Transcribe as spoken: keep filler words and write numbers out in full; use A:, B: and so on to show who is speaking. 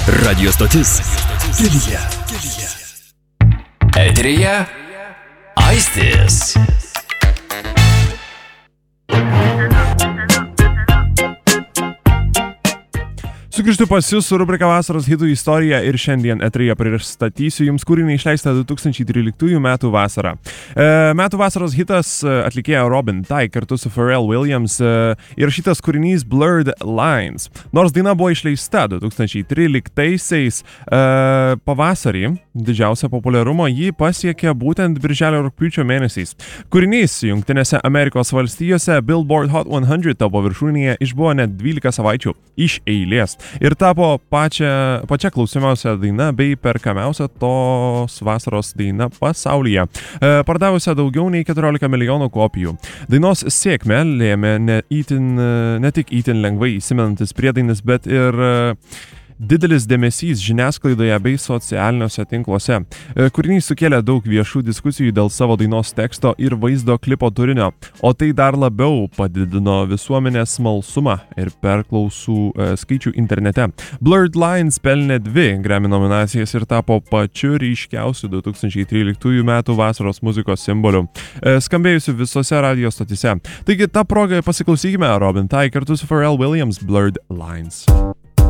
A: Radio stotis Kelyje. Eteryje Aistis.
B: Sugrįžtu pas jūs su rubrika Vasaros hitų istorija ir šiandien eteryje pristatysiu jums kūrinį išleistą du tūkstančiai tryliktųjų metų vasarą. E, metų vasaros hitas atlikėja Robin Thicke kartu su Pharrell Williams e, įrašytas kūrinys Blurred Lines. Nors daina buvo išleista du tūkstančiai tryliktaisiais e, pavasarį, didžiausią populiarumą jį pasiekė būtent birželio rugpjūčio mėnesiais. Kūrinys Jungtinėse Amerikos valstijose Billboard Hot šimtas topo viršūnėje išbuvo net dvylika savaičių iš eilės. Ir tapo pačia, pačia klausiamiausia daina bei perkamiausia tos vasaros daina pasaulyje, e, pardavusia daugiau nei keturiolika milijonų kopijų. Dainos sėkmę lėmė ne, itin, ne tik itin lengvai įsimenantis priedainis, bet ir e, didelis dėmesys žiniasklaidoje bei socialiniuose tinkluose. Kūrinys sukėlė daug viešų diskusijų dėl savo dainos teksto ir vaizdo klipo turinio, o tai dar labiau padidino visuomenės smalsumą ir perklausų e, skaičių internete. Blurred Lines pelnė dvi Grammy nominacijas ir tapo pačiu ryškiausiu du tūkstančiai tryliktųjų metų vasaros muzikos simboliu, e, skambėjusiu visose radio stotise. Taigi tą progą pasiklausykime Robin Thicke kartu su Pharrell Williams Blurred Lines.